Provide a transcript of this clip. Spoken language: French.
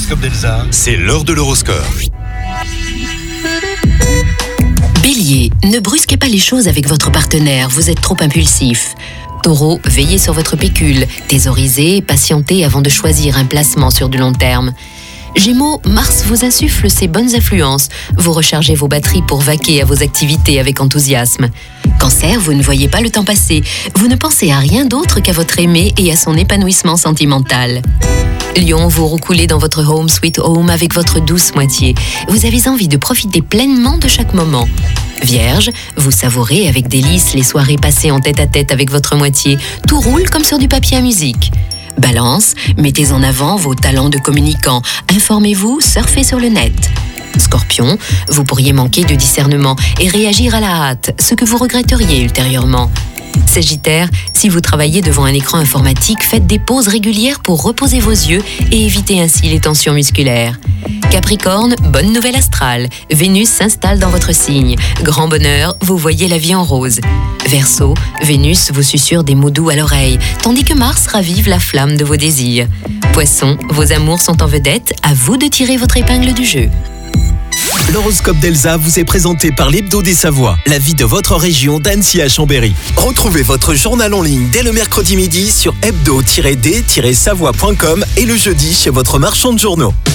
L'horoscope d'Elsa, C'est l'heure de l'horoscope. Bélier, ne brusquez pas les choses avec votre partenaire, vous êtes trop impulsif. Taureau, veillez sur votre pécule, thésaurisez, patientez avant de choisir un placement sur du long terme. Gémeaux, Mars vous insuffle ses bonnes influences. Vous rechargez vos batteries pour vaquer à vos activités avec enthousiasme. Cancer, vous ne voyez pas le temps passer. Vous ne pensez à rien d'autre qu'à votre aimé et à son épanouissement sentimental. Lion, vous roucoulez dans votre home sweet home avec votre douce moitié. Vous avez envie de profiter pleinement de chaque moment. Vierge, vous savourez avec délice les soirées passées en tête-à-tête avec votre moitié. Tout roule comme sur du papier à musique. Balance, mettez en avant vos talents de communicant. Informez-vous, surfez sur le net. Scorpion, vous pourriez manquer de discernement et réagir à la hâte, ce que vous regretteriez ultérieurement. Sagittaire, si vous travaillez devant un écran informatique, faites des pauses régulières pour reposer vos yeux et éviter ainsi les tensions musculaires. Capricorne, bonne nouvelle astrale. Vénus s'installe dans votre signe. Grand bonheur, vous voyez la vie en rose. Verseau, Vénus vous susurre des mots doux à l'oreille, tandis que Mars ravive la flamme de vos désirs. Poisson, vos amours sont en vedette, à vous de tirer votre épingle du jeu. L'horoscope d'Elsa vous est présenté par l'Hebdo des Savoies, la vie de votre région d'Annecy à Chambéry. Retrouvez votre journal en ligne dès le mercredi midi sur hebdo-d-savoie.com et le jeudi chez votre marchand de journaux.